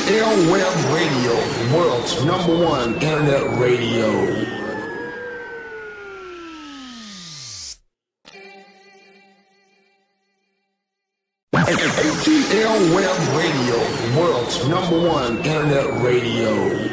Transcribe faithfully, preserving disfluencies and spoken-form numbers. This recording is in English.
L Web Radio, the world's number one internet radio. A T L Web Radio, the world's number one internet radio.